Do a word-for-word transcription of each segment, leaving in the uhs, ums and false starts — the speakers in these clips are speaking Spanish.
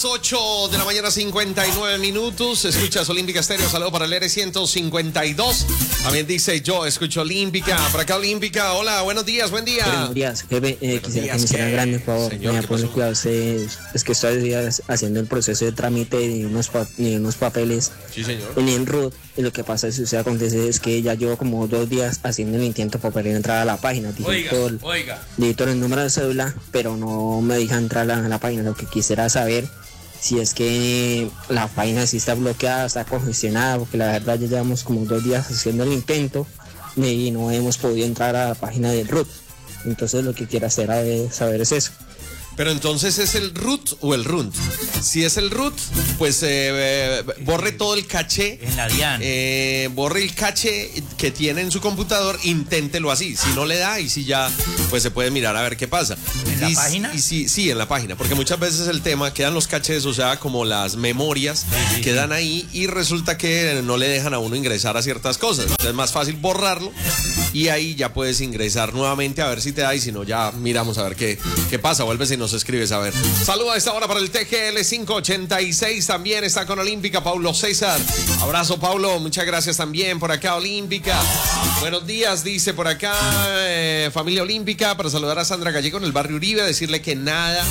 ocho de la mañana, cincuenta y nueve minutos. Escuchas Olímpica Estéreo. Saludo para el R ciento cincuenta y dos. También dice yo escucho Olímpica. Por acá Olímpica. Hola, buenos días, buen día. Buenos días, jefe. Eh, buenos quisiera días, que me hicieran ¿qué? grande, por favor. Señor, me ¿qué ponen pasó? cuidado. Es, es que estoy haciendo el proceso de trámite de unos, pa de unos papeles Sí, señor. en Enroute. Y lo que pasa es, o sea, acontece es que ya llevo como dos días haciendo el intento para poder entrar a la página. Digito el, oiga. digito el número de cédula, pero no me deja entrar a la, a la página. Lo que quisiera saber si es que la página sí está bloqueada, está congestionada, porque la verdad ya llevamos como dos días haciendo el intento y no hemos podido entrar a la página del root. Entonces lo que quiero hacer es saber es eso. Pero entonces, ¿es el root o el runt? Si es el root, pues eh, borre todo el caché. En la DIAN. Eh, borre el caché que tiene en su computador, inténtelo así. Si no le da, y si ya, pues se puede mirar a ver qué pasa. ¿En la y, página? Y si, sí, en la página. Porque muchas veces el tema, quedan los cachés, o sea, como las memorias, Sí, sí, quedan ahí y resulta que no le dejan a uno ingresar a ciertas cosas. Entonces es más fácil borrarlo y ahí ya puedes ingresar nuevamente a ver si te da, y si no, ya miramos a ver qué, qué pasa. Vuelves y nos escribes a ver. Saludos a esta hora para el T G L quinientos ochenta y seis. También está con Olímpica Paulo César. Abrazo, Paulo. Muchas gracias también por acá, Olímpica. Buenos días, dice por acá eh, familia Olímpica, para saludar a Sandra Gallego en el barrio Uribe, decirle que nada,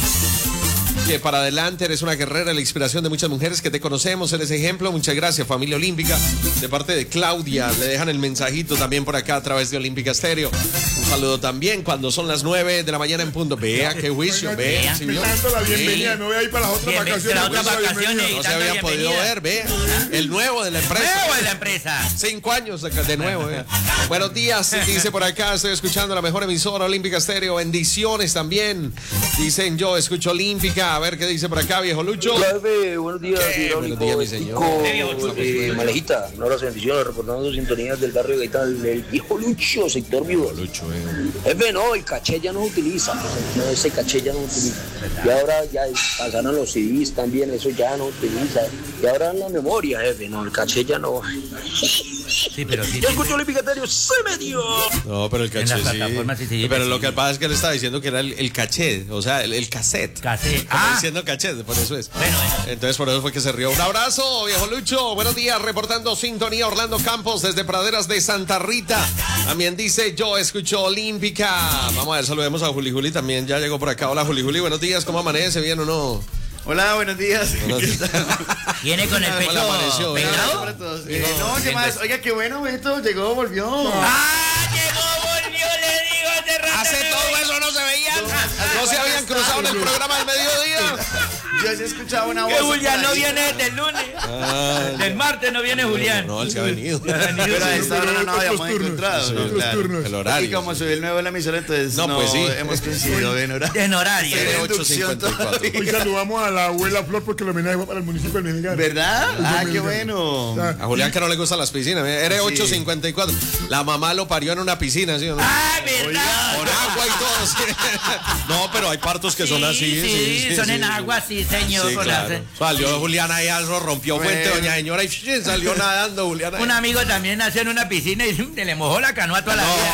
que para adelante, eres una guerrera, la inspiración de muchas mujeres que te conocemos, eres ejemplo. Muchas gracias, familia Olímpica. De parte de Claudia, le dejan el mensajito también por acá a través de Olímpica Estéreo. Un saludo también cuando son las nueve de la mañana en punto. Vea qué juicio, vea. ¿Sí vio? Dando la bienvenida, Sí. me voy a ir para las otras Bien, vacaciones. las otras pues, la vacaciones. bienvenida. No se dando había podido bienvenida. ver, vea. El nuevo de la empresa. Nuevo de la empresa. Cinco años de, de nuevo, eh. Buenos días, dice por acá, estoy escuchando la mejor emisora Olímpica Estéreo. Bendiciones también. Dicen yo escucho Olímpica. A ver qué dice por acá, viejo Lucho. Clave, buenos días, ¿Qué? hidráulico, Buenos días, mi señor. Tico, eh, Malejita, un abrazo, bendiciones, reportando sintonías del barrio de Gaitán, el viejo Lucho, sector vivo. Lucho, eh. Jefe, no, el caché ya no se utiliza, no, ese caché ya no se utiliza. Y ahora ya pasaron los C Ds también, eso ya no se utiliza. Y ahora en la memoria, jefe, no, el caché ya no. Sí, pero sí. Yo escucho Olímpica Estéreo, se me dio. No, pero el En caché las sí. plataformas sí, sí, Pero sí. lo que pasa es que él estaba diciendo que era el, el caché, o sea, el, el cassette. Cassette. Como Ah. diciendo caché, por eso es. Bueno, bueno. Entonces por eso fue que se rió. Un abrazo, viejo Lucho. Buenos días, reportando sintonía Orlando Campos desde Praderas de Santa Rita. También dice yo escucho Olímpica. Vamos a ver, saludemos a Juli Juli, también ya llegó por acá. Hola Juli Juli, buenos días, ¿cómo amanece? ¿Bien o no? Hola, buenos días. Buenos días. Viene con el ¿Cómo le pecho amaneció? peinado. Para todos. Eh, no, ¿qué más? Oiga, qué bueno, Beto. Llegó, volvió. ¡Ah! Llegó, volvió, le digo hace rato. Hace que todo volvió. eso no se veían. No se habían cruzado en el programa del mediodía. Yo sí escuchaba una voz. Que Julián por no ahí. viene desde el lunes. Ah, Del martes no viene Julián. no, él se ha venido. Pero a esta hora no nos habíamos Otros turnos, encontrado. ¿no? otros Claro. turnos. El horario. Y como soy el nuevo de la emisora, entonces No, no, pues sí. hemos coincidido en horario. En horario. R ocho cincuenta y cuatro. Hoy saludamos a la abuela Flor porque el homenaje fue para el municipio de Melgar. ¿Verdad? Ah, qué Melgar. bueno. O sea, A Julián que no le gustan las piscinas. R ocho cincuenta y cuatro. La mamá lo parió en una piscina, ¿sí o no? ¡Ah, verdad! Con agua y todo. Sí. No, pero hay partos que son así. Sí, Sí, sí, son sí, en sí. agua, sí, señor. Sí, con claro. las- Salió Julián ahí, eso rompió fuente, Bueno. doña señora, y sh, salió nadando Julián ahí. Un amigo también nació en una piscina y se le mojó la canoa toda la vida.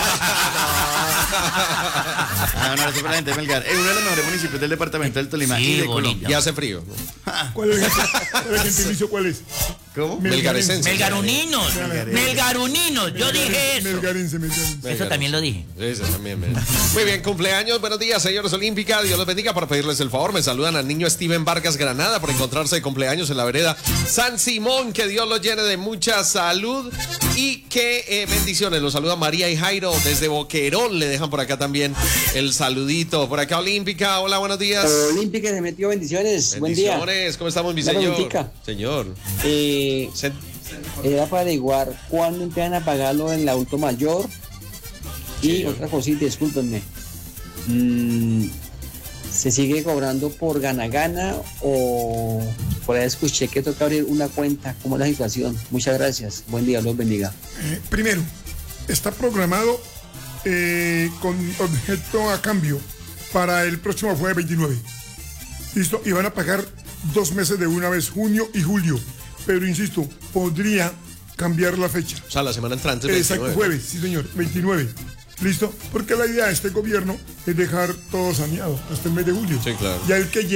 Ah, un abrazo para la gente de Melgar. Es uno de los mejores municipios del departamento del Tolima Sí, y de bonito. Colombia. Y hace frío. ¿Cuál es el, cuál es el gentilicio? ¿Cuál es? ¿Cómo? Melgaresense. Melgaruninos. Melgaruninos. Yo dije eso. Melgarense, melgarense. Eso también lo dije. Eso también, mira. Muy bien, cumpleaños. Buenos días, señores Olímpica. Dios los bendiga. Para pedirles el favor, me saludan al niño Steven Vargas Granada por encontrarse de cumpleaños en la vereda San Simón. Que Dios los llene de mucha salud y que eh, bendiciones. Los saluda María y Jairo desde Boquerón. Le dejan por acá también el saludito. Por acá Olímpica. Hola, buenos días. Olímpica se metió, bendiciones. Buen día. Bendiciones. ¿Cómo estamos, mi Una señor? preguntita. Señor. Eh, Se- era para averiguar cuándo empiezan a pagarlo en el adulto mayor. Y Sí. otra cosita, discúlpenme. Mm, ¿Se sigue cobrando por gana gana o por ahí escuché que toca abrir una cuenta? ¿Cómo es la situación? Muchas gracias. Buen día, los bendiga. Eh, primero, está programado eh, con objeto a cambio para el próximo jueves veintinueve. ¿Listo? Y van a pagar dos meses de una vez, junio y julio. Pero insisto, podría cambiar la fecha. O sea, la semana entrante. es Exacto, veintinueve. jueves, sí señor, veintinueve. ¿Listo? Porque la idea de este gobierno es dejar todo saneado hasta el mes de julio. Sí, claro. Ya el que llega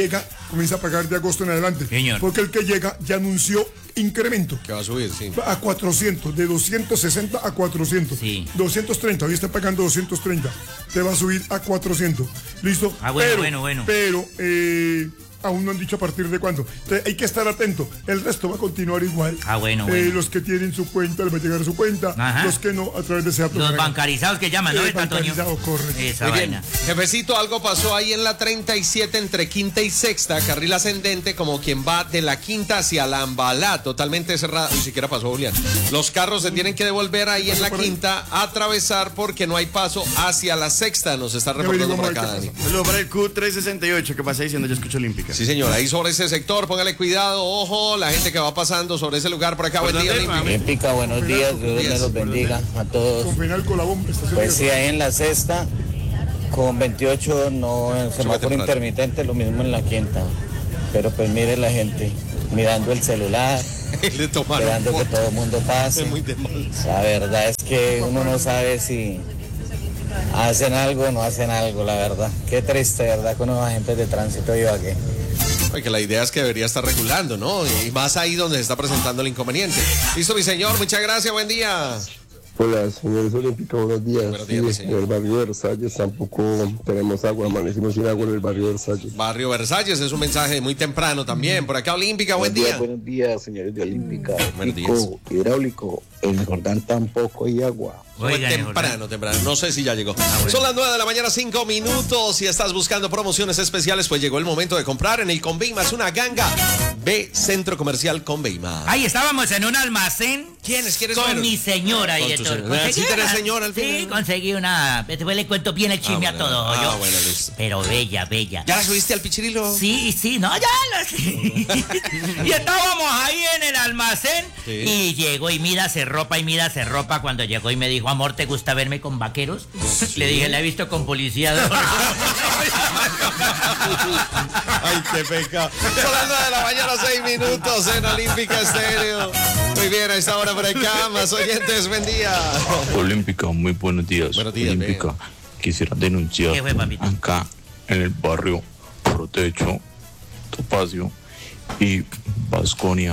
comienza a pagar de agosto en adelante. Señor. Porque el que llega ya anunció incremento. Que va a subir, sí. A cuatrocientos, de doscientos sesenta a cuatrocientos. Sí. doscientos treinta, hoy está pagando doscientos treinta. Te va a subir a cuatrocientos. ¿Listo? Ah, bueno, pero, bueno, bueno. Pero, eh, aún no han dicho a partir de cuándo. Entonces, hay que estar atento. El resto va a continuar igual. Ah, bueno, Eh, bueno. los que tienen su cuenta, les va a llegar a su cuenta. Ajá. Los que no, a través de SEAT. Los bancarizados que llaman, ¿no? Eh, El Antonio. bancarizados, correcto. Esa Muy bien. vaina. Jefecito, algo pasó ahí en la treinta y siete entre quinta y sexta, carril ascendente, como quien va de la quinta hacia la Ambalá, totalmente cerrada. Ni siquiera pasó, Julián. Los carros se tienen que devolver ahí en la quinta, a atravesar porque no hay paso hacia la sexta. Nos está reportando por acá, Dani. Saludos para el Q trescientos sesenta y ocho que pasa diciendo yo escucho Olímpica. Sí, señor, ahí sobre ese sector, póngale cuidado, ojo, la gente que va pasando sobre ese lugar por acá. Buen día, Olímpico. Olímpica, buenos días, Dios me los bendiga a todos. Con Fenalco, la bomba, estación Pues de- sí, ahí en la sexta, con veintiocho, no, en semáforo temprano. intermitente, lo mismo en la quinta. Pero pues mire la gente, mirando el celular, Le tomaron esperando que foto. todo el mundo pase. Es muy de mal. La verdad es que uno no sabe si hacen algo o no hacen algo, la verdad. Qué triste, ¿verdad? Con los agentes de tránsito y Ibagué. Oye, que la idea es que debería estar regulando, ¿no? Y más ahí donde se está presentando el inconveniente. Listo, mi señor, muchas gracias, buen día. Hola, señores olímpicos, buenos días. Buenos días, Sí, mi señor. en el barrio de Versalles tampoco tenemos agua, amanecimos sin agua en el barrio de Versalles. Barrio Versalles es un mensaje muy temprano también. Por acá, Olímpica, buen día. Buenos días, señores de Olímpica. Buenos días. Pico hidráulico, en Jordán tampoco hay agua. Fue Oigan, temprano, temprano. No sé si ya llegó. Son las nueve de la mañana, cinco minutos. Si estás buscando promociones especiales, pues llegó el momento de comprar en el Conveima. Es una ganga. Ve Centro Comercial Conveima. Ahí estábamos en un almacén. ¿Quiénes? ¿Quiénes Con fueron? mi señora y Con de tu todo. señora. Conseguí ¿Sí tenés una- señora al Sí, final? conseguí una. Después le cuento bien el chisme Ah, a bueno. todo. Ah, yo. bueno, listo. Pero bella, bella. ¿Ya la subiste al pichirilo? Sí, sí, no, ya lo Y estábamos ahí en el almacén Sí. y llegó y mira, se ropa y mira, se ropa. Cuando llegó y me dijo, amor, ¿te gusta verme con vaqueros? Le dije, la he visto con policía. Ay, qué pecado. Son las nueve de la mañana, seis minutos en Olímpica Estéreo. Muy bien, a esta hora por acá, más oyentes, buen día. Olímpica, muy buenos días. Buenos días, Olímpica, quisiera denunciar ¿Qué fue, papito? acá en el barrio Protecho, Topacio y Vasconia,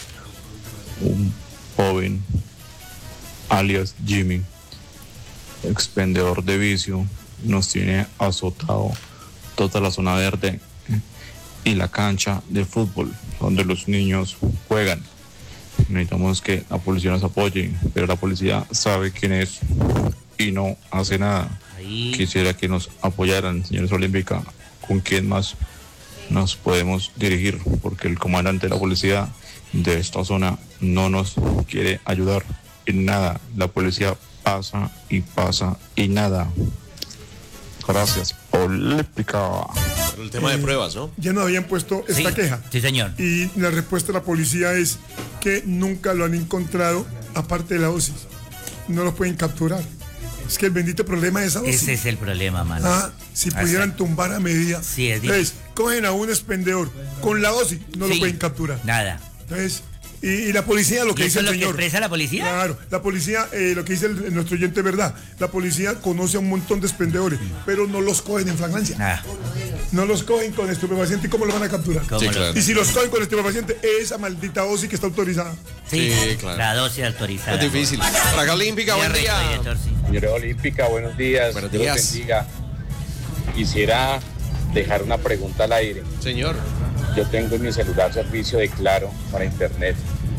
un joven alias Jimmy, expendedor de vicio, nos tiene azotado toda la zona verde y la cancha de fútbol donde los niños juegan. Necesitamos que la policía nos apoye, pero la policía sabe quién es y no hace nada. Ahí. Quisiera que nos apoyaran, señores Olímpica, con quién más nos podemos dirigir, porque el comandante de la policía de esta zona no nos quiere ayudar en nada. La policía pasa y pasa y nada. Gracias, Olímpica. Pero el tema de pruebas, ¿no? Ya no habían puesto esta Sí, queja. sí, señor. Y la respuesta de la policía es que nunca lo han encontrado, aparte de la dosis. No los pueden capturar. Es que el bendito problema es esa dosis. Ese es el problema, mano. Ah, si pudieran tumbar a medida. Sí, es Entonces, cogen a un expendedor con la dosis, no Sí. lo pueden capturar. Nada. Entonces, y, y la policía lo que ¿Y dice eso el es lo que señor. expresa la policía? Claro, la policía, eh, lo que dice el- nuestro oyente es verdad. La policía conoce a un montón de expendedores, pero no los cogen en flagrancia. Ah, No los cogen con estupefaciente. ¿Y cómo los van a capturar? ¿cómo Sí, lo- claro. Y si los cogen con estupefaciente, esa maldita dosis que está autorizada. Sí, Sí, claro. la dosis autorizada. Es difícil. Para acá, Olímpica, Ya buen resto, día. director, sí. Señora Olímpica, buenos días. Buenos Dios días. bendiga. Quisiera dejar una pregunta al aire. Señor. Yo tengo en mi celular servicio de Claro para internet.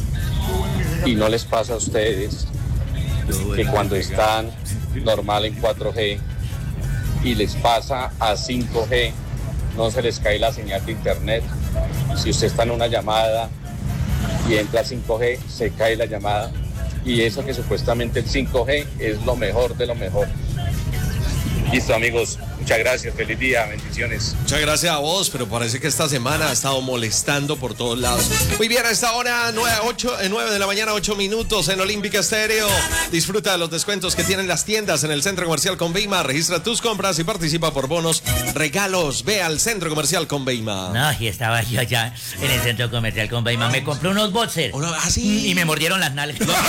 Y no les pasa a ustedes que cuando están normal en cuatro G y les pasa a cinco G, no se les cae la señal de internet. Si usted está en una llamada y entra a cinco G, se cae la llamada. Y eso que supuestamente el cinco G es lo mejor de lo mejor. Listo, amigos. Muchas gracias. Feliz día. Bendiciones. Muchas gracias a vos, pero parece que esta semana ha estado molestando por todos lados. Muy bien, a esta hora, nueve de la mañana, ocho minutos en Olímpica Estéreo. Disfruta de los descuentos que tienen las tiendas en el Centro Comercial Conveima. Registra tus compras y participa por bonos, regalos. Ve al Centro Comercial Conveima. No, y estaba yo ya en el centro comercial con Beima. Me compré unos boxers. ¿Ah, sí? Y me mordieron las nalgas. nueve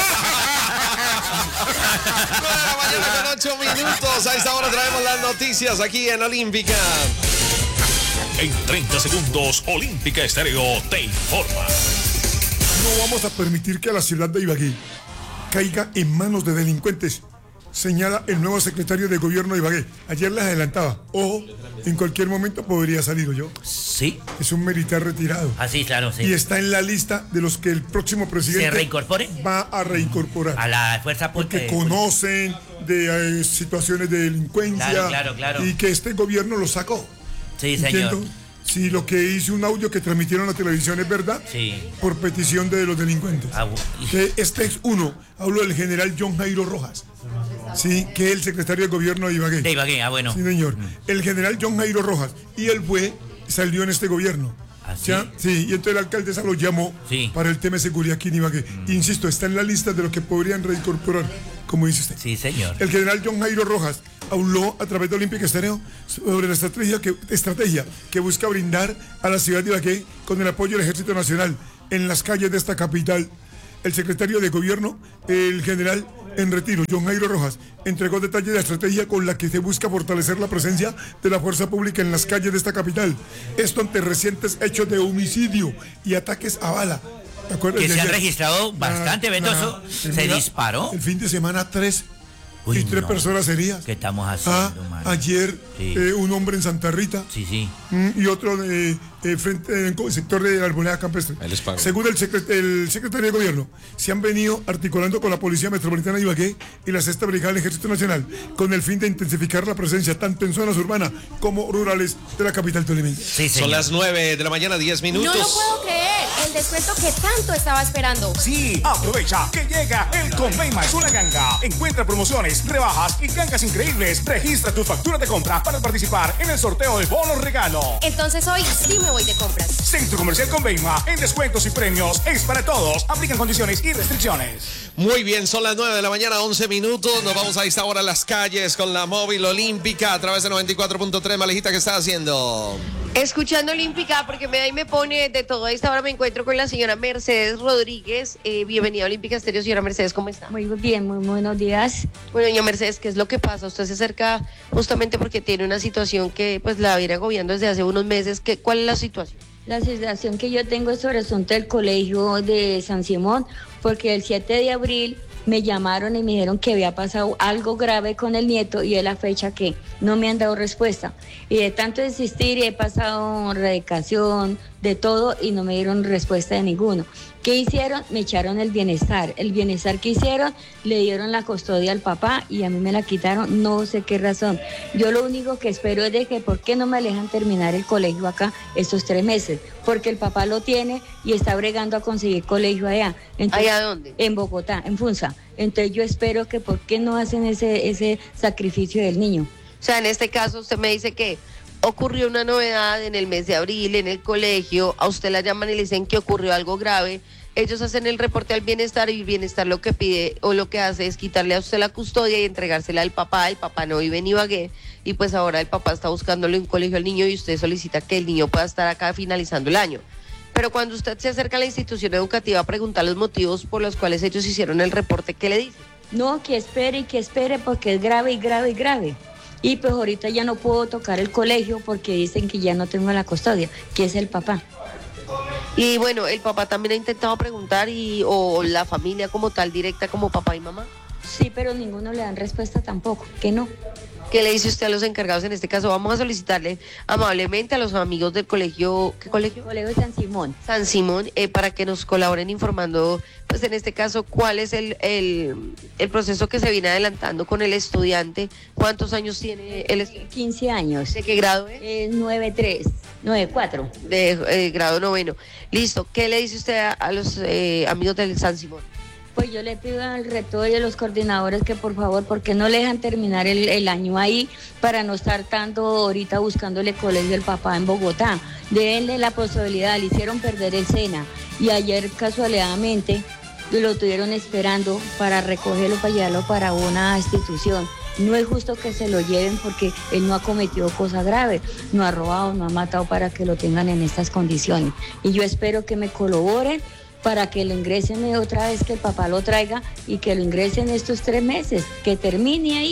de la mañana con ocho minutos. A esta hora traemos las noticias aquí en Olímpica. En treinta segundos, Olímpica Estéreo te informa. No vamos a permitir que la ciudad de Ibagué caiga en manos de delincuentes, señala el nuevo secretario de gobierno de Ibagué. Ayer les adelantaba, ojo, en cualquier momento podría salir, ¿o yo? Sí. Es un militar retirado. Ah, sí, claro, sí. Y está en la lista de los que el próximo presidente ¿Se reincorpore? Va a reincorporar. A la fuerza porque eh, conocen de eh, situaciones de delincuencia. Claro, claro, claro. Y que este gobierno lo sacó. Sí, señor. ¿Entiendo? Si lo que hizo un audio que transmitieron a la televisión es verdad, sí, por petición de los delincuentes. Ah, que este es uno, hablo del general John Jairo Rojas, sí, que es el secretario de gobierno de Ibagué. De Ibagué, ah, bueno. Sí, señor. El general John Jairo Rojas, y él fue, salió en este gobierno. ¿Ah, sí? ¿Ya? Sí, y entonces la alcaldesa lo llamó sí. para el tema de seguridad aquí en Ibagué. Mm. Insisto, está en la lista de los que podrían reincorporar, como dice usted. Sí, señor. El general John Jairo Rojas habló a través de Olímpica Estéreo sobre la estrategia que, estrategia que busca brindar a la ciudad de Ibagué con el apoyo del Ejército Nacional en las calles de esta capital. El secretario de gobierno, el general en retiro, John Jairo Rojas, entregó detalles de la estrategia con la que se busca fortalecer la presencia de la fuerza pública en las calles de esta capital. Esto ante recientes hechos de homicidio y ataques a bala. Que se han registrado bastante, ah, Betoso. Ah, se mira, disparó. El fin de semana tres. Uy, y tres no. personas heridas. ¿Qué estamos haciendo, ah, ayer sí. eh, un hombre en Santa Rita. Sí, sí. Mm, y otro eh, eh, frente, en el sector de la Arboleda Campestre. Según el, secret, el secretario de gobierno, se han venido articulando con la Policía Metropolitana de Ibagué y la Sexta Brigada del Ejército Nacional con el fin de intensificar la presencia tanto en zonas urbanas como rurales de la capital tolimense. Sí, son las nueve de la mañana, diez minutos. No lo puedo creer. El descuento que tanto estaba esperando. Sí, aprovecha que llega el Conveyma es una ganga. Encuentra promociones, rebajas y gangas increíbles. Registra tu factura de compra para participar en el sorteo de bonos regalo. Entonces hoy sí me voy de compras. Centro Comercial Conveyma, en descuentos y premios, es para todos. Aplican condiciones y restricciones. Muy bien, son las nueve de la mañana, once minutos. Nos vamos a esta hora a las calles con la móvil olímpica a través de noventa y cuatro punto tres. Malejita, ¿qué está haciendo? Escuchando Olímpica, porque me da y me pone de todo. A esta hora me encuentro con la señora Mercedes Rodríguez. Eh, bienvenida a Olímpica Estéreo, señora Mercedes, ¿cómo está? Muy bien, muy buenos días. Bueno, doña Mercedes, ¿qué es lo que pasa? Usted se acerca justamente porque tiene una situación que pues la viene agobiando desde hace unos meses. ¿Qué, ¿Cuál es la situación? La situación que yo tengo es sobre el asunto del colegio de San Simón, porque el siete de abril me llamaron y me dijeron que había pasado algo grave con el nieto y es la fecha que no me han dado respuesta. Y de tanto insistir he pasado radicación, de todo y no me dieron respuesta de ninguno. ¿Qué hicieron? Me echaron el bienestar. El bienestar que hicieron, le dieron la custodia al papá y a mí me la quitaron, no sé qué razón. Yo lo único que espero es de que por qué no me dejan terminar el colegio acá estos tres meses, porque el papá lo tiene y está bregando a conseguir colegio allá. Entonces, ¿allá dónde? En Bogotá, en Funza. Entonces yo espero que por qué no hacen ese, ese sacrificio del niño. O sea, en este caso usted me dice que ocurrió una novedad en el mes de abril en el colegio, a usted la llaman y le dicen que ocurrió algo grave, ellos hacen el reporte al bienestar y el bienestar lo que pide o lo que hace es quitarle a usted la custodia y entregársela al papá, el papá no vive en Ibagué y pues ahora el papá está buscándole un colegio al niño y usted solicita que el niño pueda estar acá finalizando el año. Pero cuando usted se acerca a la institución educativa a preguntar los motivos por los cuales ellos hicieron el reporte, ¿qué le dice? No, que espere y que espere porque es grave y grave y grave. Y pues ahorita ya no puedo tocar el colegio porque dicen que ya no tengo la custodia, que es el papá. Y bueno, ¿el papá también ha intentado preguntar y o la familia como tal, directa como papá y mamá? Sí, pero ninguno le dan respuesta tampoco, que no. ¿Qué le dice usted a los encargados en este caso? Vamos a solicitarle amablemente a los amigos del colegio, ¿qué colegio? Colegio San Simón. San Simón, eh, para que nos colaboren informando, pues en este caso, cuál es el, el, el proceso que se viene adelantando con el estudiante. ¿Cuántos años tiene el estudiante? quince años. ¿De qué grado es? Eh, nueve tres, nueve cuatro. De eh, grado noveno. Listo. ¿Qué le dice usted a, a los eh, amigos del San Simón? Pues yo le pido al rector y a los coordinadores que por favor, porque no le dejan terminar el, el año ahí para no estar tanto ahorita buscándole colegio al papá en Bogotá. Denle la posibilidad, le hicieron perder el SENA y ayer casualidadamente lo tuvieron esperando para recogerlo, para llevarlo para una institución. No es justo que se lo lleven porque él no ha cometido cosa grave, no ha robado, no ha matado para que lo tengan en estas condiciones. Y yo espero que me colaboren para que lo ingresen otra vez, que el papá lo traiga y que lo ingresen estos tres meses, que termine ahí,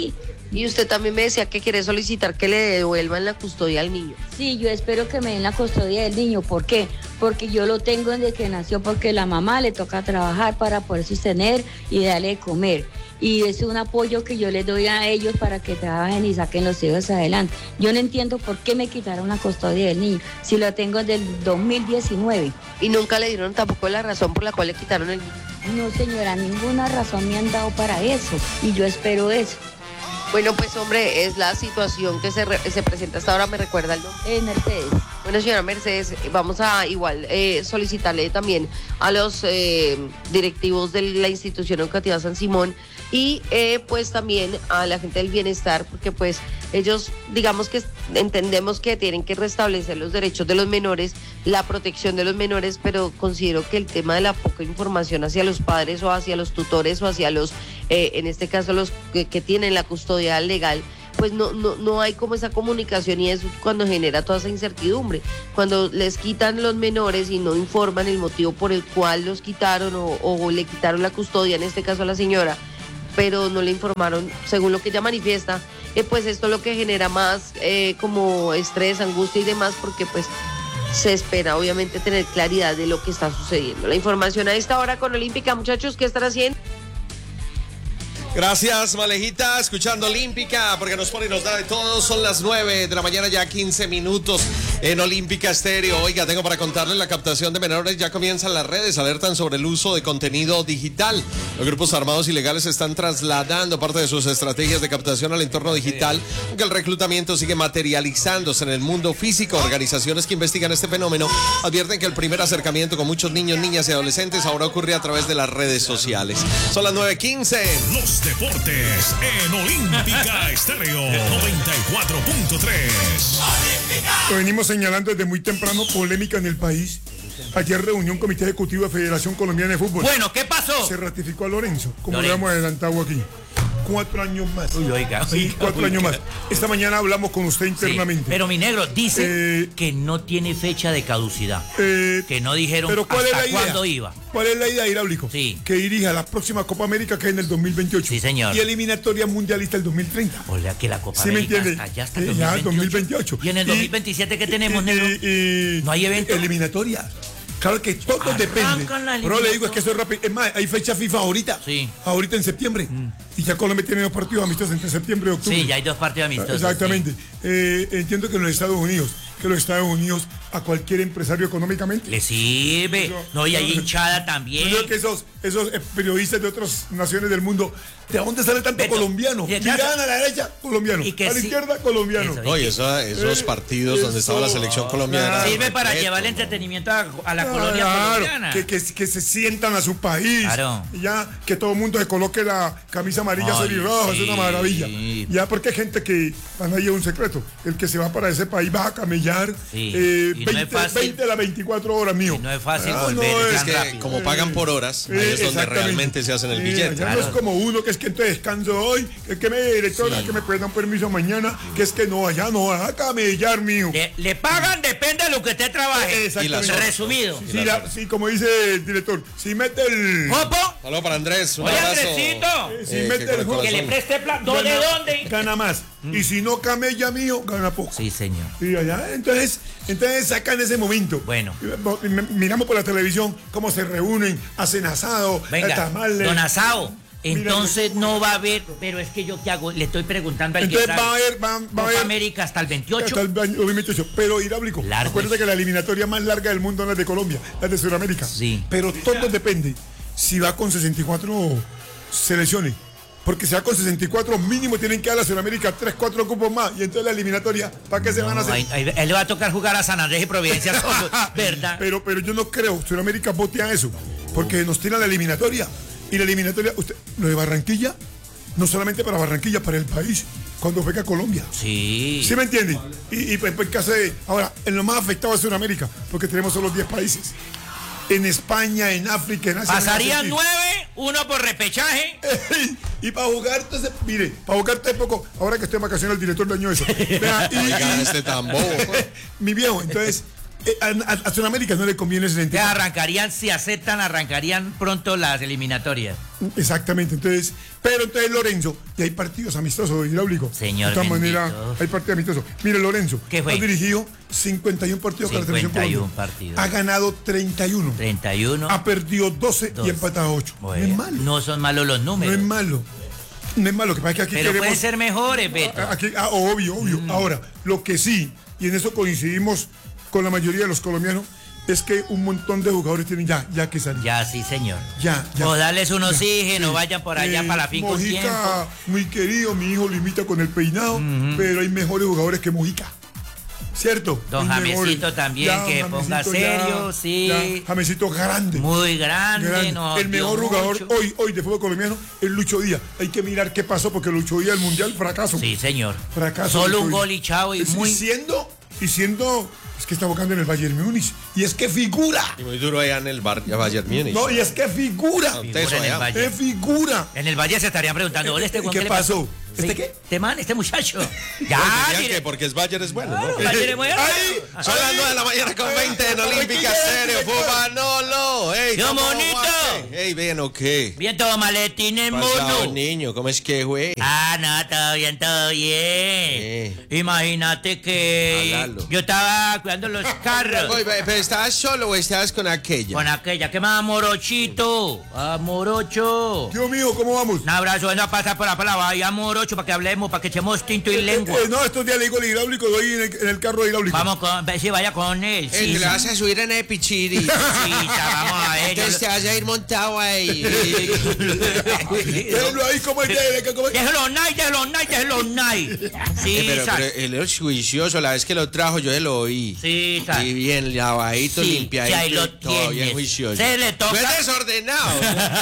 Y usted también me decía que quiere solicitar que le devuelvan la custodia al niño. Sí, yo espero que me den la custodia del niño. ¿Por qué? Porque yo lo tengo desde que nació, porque la mamá le toca trabajar para poder sostener y darle de comer. Y es un apoyo que yo les doy a ellos para que trabajen y saquen los hijos adelante. Yo no entiendo por qué me quitaron la custodia del niño, si lo tengo desde el dos mil diecinueve. Y nunca le dieron tampoco la razón por la cual le quitaron el niño. No, señora, ninguna razón me han dado para eso. Y yo espero eso. Bueno, pues hombre, es la situación que se, re, se presenta hasta ahora, me recuerda el nombre. Eh, Mercedes. Bueno, señora Mercedes, vamos a igual eh, solicitarle también a los eh, directivos de la institución educativa San Simón y eh, pues también a la gente del bienestar, porque pues ellos digamos que entendemos que tienen que restablecer los derechos de los menores, la protección de los menores, pero considero que el tema de la poca información hacia los padres o hacia los tutores o hacia los, eh, en este caso los que, que tienen la custodia legal, pues no, no, no hay como esa comunicación y eso cuando genera toda esa incertidumbre. Cuando les quitan los menores y no informan el motivo por el cual los quitaron o, o le quitaron la custodia, en este caso a la señora, pero no le informaron según lo que ella manifiesta, eh, pues esto es lo que genera más eh, como estrés, angustia y demás, porque pues se espera obviamente tener claridad de lo que está sucediendo. La información a esta hora con Olímpica, muchachos, ¿qué están haciendo? Gracias, Malejita, escuchando Olímpica, porque nos pone y nos da de todo. Son las nueve de la mañana, ya quince minutos en Olímpica Estéreo. Oiga, tengo para contarles la captación de menores. Ya comienzan las redes, alertan sobre el uso de contenido digital. Los grupos armados ilegales están trasladando parte de sus estrategias de captación al entorno digital, aunque el reclutamiento sigue materializándose en el mundo físico. Organizaciones que investigan este fenómeno advierten que el primer acercamiento con muchos niños, niñas y adolescentes ahora ocurre a través de las redes sociales. Son las nueve quince. Los deportes en Olímpica Estéreo noventa y cuatro punto tres. Lo venimos señalando desde muy temprano, polémica en el país. Ayer reunión Comité Ejecutivo de Federación Colombiana de Fútbol. Bueno, ¿qué pasó? Se ratificó a Lorenzo, como Lorenzo. lo hemos adelantado aquí. Cuatro años más. Uy, oiga, sí, oiga, cuatro oiga. años más. Esta mañana hablamos con usted internamente. Sí, pero mi negro dice Eh, que no tiene fecha de caducidad. Eh, que no dijeron pero ¿cuál hasta es la idea? cuándo iba. ¿Cuál es la idea, Hidráulico? Sí. Que dirija la próxima Copa América, que es en el dos mil veintiocho. Sí, señor. Y eliminatoria mundialista el dos mil treinta. O sea, que la Copa ¿Sí me América entiende? hasta allá hasta el Eh, ya, dos mil veintiocho. dos mil veintiocho. Y en el Y- dos mil veintisiete, ¿qué tenemos, y- negro? y- ¿No hay evento? Eliminatoria. Claro que todo Arrancan depende. la Pero le digo, es que eso es rápido. Es más, hay fecha FIFA ahorita. Sí. Ahorita en septiembre. Y ya Colombia tiene dos partidos amistosos entre septiembre y octubre. Sí, ya hay dos partidos amistosos. Exactamente. Eh, entiendo que en los Estados Unidos, que los Estados Unidos a cualquier empresario económicamente. Le sirve. Eso- No, y hay hinchada también. Yo creo que esos, esos eh, periodistas de otras naciones del mundo, ¿de dónde sale tanto Beto, colombiano? y acá- Miran a la derecha, colombiano. Y que a la sí- izquierda, colombiano. Eso, Oye, eso- esos Eh, partidos donde estaba la eso. selección colombiana. Sirve para Perfecto. llevar el entretenimiento a, a la colonia Claro, colombiana. que, que, que se sientan a su país. Claro. Y ya que todo el mundo se coloque la camisa amarilla, Ay, azul y roja, sí. es una maravilla. Ya porque hay gente que, van a ir un secreto, el que se va para ese país va a camellar Sí. eh, Y no es veinte, fácil. veinte a las veinticuatro horas, mío. Y no es fácil Ah, volver no, tan Es que rápido. como pagan por horas, ahí Eh, es donde exactamente. realmente se hacen el Eh, billete. ya no es como uno que es que entonces descanso hoy, que, que me directora, que me pueden dar permiso mañana, que es que no, allá no, a camellar, mío. Le, le pagan, depende de lo que usted trabaje. Exactamente. Resumido. Sí, la- sí, como dice el director, si mete el... ¿Jopo? Saludos para Andrés. Un Oye, abrazo. Andresito. Eh, si Eh, mete que con el el juego, Que le corazón. preste plata. ¿Dónde, gana- dónde? Gana más. Y si no camella mío, gana poco. Sí, señor. Y allá, entonces, entonces sacan ese momento. Bueno. Y m- Miramos por la televisión cómo se reúnen, hacen asado, Venga, tamales. don Asao. Mira, Entonces no va a haber, pero es que yo qué hago, le estoy preguntando al Entonces que va a sabe. haber, va, va a Copa haber. América hasta el veintiocho. Hasta el año dos mil veintiocho, pero hidráulico. Largo Acuérdate es. que la eliminatoria más larga del mundo no es de Colombia, la es de Sudamérica. Sí. Pero todo depende si va con sesenta y cuatro selecciones. Porque si va con sesenta y cuatro, mínimo tienen que dar a Sudamérica tres, cuatro cupos más. Y entonces la eliminatoria, ¿para qué se van a hacer? Ahí- ahí- él le va a tocar jugar a San Andrés y Providencia solo, ¿verdad? Pero, pero yo no creo, Sudamérica vote a eso, porque nos tiran la eliminatoria. Y la eliminatoria, usted, lo de Barranquilla, no solamente para Barranquilla, para el país, cuando juega Colombia. Sí. ¿Sí me entiende? Y, y pues, pues, ¿qué hace? Ahora, en lo más afectado es Sudamérica, porque tenemos solo diez países. En España, en África, en Asia. en Pasarían Argentina. nueve, uno por repechaje. Y para jugar, entonces, mire, para jugar este poco, ahora que estoy en vacaciones, el director dañó eso. Vea, y- Oiga, y- este tan bobo. mi viejo, entonces, eh, a, a, a Sudamérica no le conviene ese sentido. Que arrancarían, si aceptan, arrancarían pronto las eliminatorias. Exactamente, entonces, pero entonces Lorenzo, y hay partidos amistosos de hidráulico. Señor de todas bendito. maneras, hay partidos amistosos. Mire, Lorenzo, ¿Qué fue? ha dirigido cincuenta y uno partidos con la selección cincuenta y uno Colombia. partidos. Ha ganado treinta y uno. treinta y uno. Ha perdido doce, doce. y empatado ocho. Bueno, no es malo. no son malos los No números. es malo. No es malo, que pasa que aquí Pero queremos... pueden ser mejores, Beto. Aquí, ah, obvio, obvio. Mm. Ahora, lo que sí, y en eso coincidimos con la mayoría de los colombianos, es que un montón de jugadores tienen ya, ya que salir. Ya, sí, señor. Ya, ya. O darles un ya, oxígeno, sí. vayan por allá Eh, para la finca un Mojica, tiempo. muy querido, mi hijo lo imita con el peinado, uh-huh. pero hay mejores jugadores que Mojica. ¿Cierto? Don Hay Jamesito mejores. también, Ya, que Jamesito, ponga ya, serio, sí. ya. Jamesito grande. Muy grande, grande. no. El mejor jugador mucho. hoy, hoy de fútbol colombiano es Lucho Díaz. Hay que mirar qué pasó porque Lucho Díaz el mundial fracaso. Sí, señor. Fracaso. Solo Lucho un Díaz. gol y chavo y Es- muy. Y siendo, y siendo, es que está jugando en el Bayern Múnich. Y es que figura. Y muy duro allá en el bar, ya Bayern Múnich. No, y es que figura. Figura en el Valle. Es figura. En el Valle se estarían preguntando, ¿ole este ¿Qué Juan qué le pasó? ¿Este Sí, qué? Este man, este muchacho. Ya, Ya, mire. que porque es Bayern es bueno, Claro, ¿no? Bayern es bueno. Ay, son las nueve de la mañana con veinte en Olímpica Stereo, Fumanolo. Ey, ¡Yo, ¿cómo monito! va? Ey, bien, ¿o qué? Bien, todo maletín en Pasado, mono. niño, ¿cómo es que, güey? Ah, no, todo bien, todo bien. Imagínate que Hablalo. yo estaba cuidando los carros. Oye, pero ¿estabas solo o estabas con aquella? Con aquella, ¿qué más, Morochito? Ah, Morocho. Dios mío, ¿cómo vamos? Un abrazo, venga a pasar por la palabra, ya Morocho, para que hablemos, para que echemos tinto y lengua. Eh, no, estos días le digo el hidráulico, doy en el, en el carro hidráulico. Vamos con, ve, sí, vaya con él. Eh, Sí, te le vas a subir en el pichiri. sí, ya, vamos a ver. yo Entonces lo- te vas a ir montado ahí. Déjenlo ahí como el de... Como... Déjelo night, déjelo night, déjelo night. Sí, Eh, pero, sa- pero él es juicioso, la vez que lo trajo yo lo oí. Sí, sa- Y bien lavadito, Sí, limpiadito. sí, ahí lo todo bien tienes. juicioso. Se le toca- No es desordenado.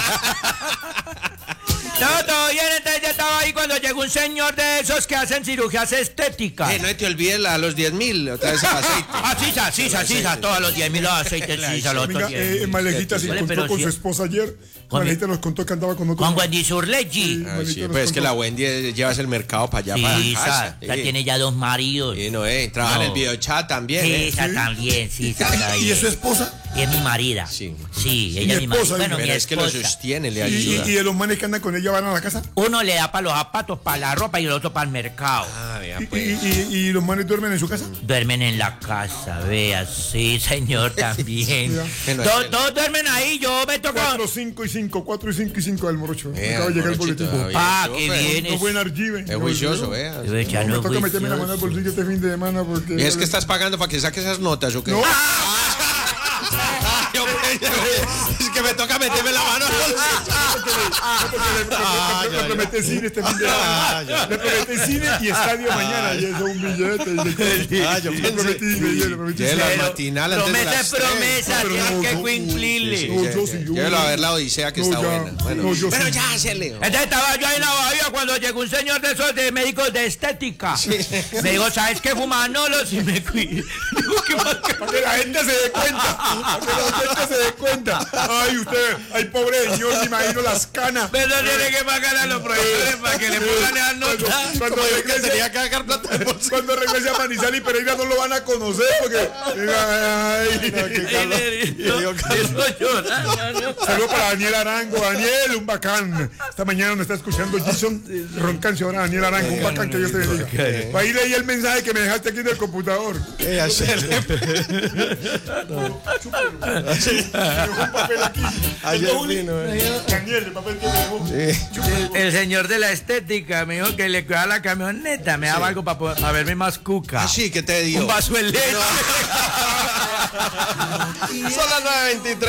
No, todo bien, entonces ya estaba ahí cuando llegó un señor de esos que hacen cirugías estéticas. Eh, no te olvides la, los diez mil, otra vez el aceite. Ah, sí, sa, sí, sa, sí, sa, todos los diez mil los aceites, sí, sa, los Venga, otros diez mil. eh, Malejita se Vale, encontró pero con sí- su esposa ayer. Con mi- Malejita nos contó que andaba con otro. Con Wendy Surleggi. Ah, sí, pues es que la Wendy eh, llevas el mercado para allá, para Sí, la sa, casa. ya tiene ya dos maridos. Y no, eh, trabaja en No. el videochat también, Sí, eh. sa, también, sí, sa, está ¿Y bien. es su esposa? Y es mi marida. Sí. Sí, Mi ella es mi marida. esposa, Bueno, Pero mi es que lo esposa. sostiene, le ¿Y, ayuda. y, y de los manes que andan con ella van a la casa? Uno le da para los zapatos, para la ropa y el otro para el mercado. Ah, vea, ¿Y, pues. y, y- y los manes duermen en su casa? Duermen en la casa, vea, sí, señor, también. Bueno, Todos ahí- todos duermen ahí, yo me toca. cuatro, cinco y cinco, cuatro y cinco y cinco del morocho. Vea, Acaba de llegar el Morochito, boletín. ah, Ah, bien, qué súper. bien. No buen archive. Es juicioso, vea. Debe No, echarlo me toca meterme la mano al juicioso. bolsillo este fin de semana porque... Y es que estás pagando para que saque esas notas, ¿o qué? No. Yo, es que me toca meterme la mano al Le- le- le- le prometí cine este fin de semana. Le prometí cine y estadio mañana. Y eso un billete. Ah, yo Le pensé- prometí, le- le prometí Lleve cine. las matinales antes de Promesa las es tres. promesa, Pero tienes no, que no, cumplirle. Sí, No, sí, yo sí. sí, yo- Llévelo a ver la Odisea que No, está ya, buena. Bueno, no, yo pero sí. ya se le. Entonces estaba yo ahí en la bahía cuando llegó un señor de esos de médicos de estética. Me dijo, ¿sabes qué? Fumanolos y me cuido. Digo, ¿qué más? Para que la gente se dé cuenta. Para que la gente se dé cuenta. Ay, usted, ay, pobre señor, me imagino las canas. Pero tiene que pagar a los proveedores para que le pongan esas Cuando, notas. cuando Como yo que regrese, tenía que sacar plata del bolsillo. cuando regrese a Manizales y Pereira no lo van a conocer porque... Ay, saludos para Daniel Arango. Daniel, un bacán. Esta mañana nos está escuchando Jason Roncancio. Ahora Daniel Arango, un bacán, que Dios te bendiga. Ahí leí el mensaje que me dejaste aquí en el computador. Eh, hacerle. Un papel aquí. Ayer Tengo un- vino, eh. Daniel, el papel que me dejó. El señor de la estética me dijo que le cuidaba la camioneta, me daba algo para verme más cuca. Ah, sí, ¿qué te dio? Un vaso de leche. Son las nueve veintitrés.